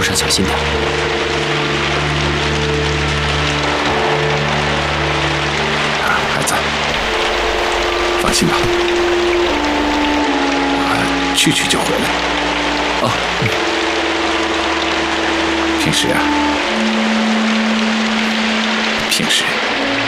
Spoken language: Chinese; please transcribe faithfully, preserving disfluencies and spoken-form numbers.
上小心点。 孩子，放心吧，我去去就回来。哦，平时啊，平时。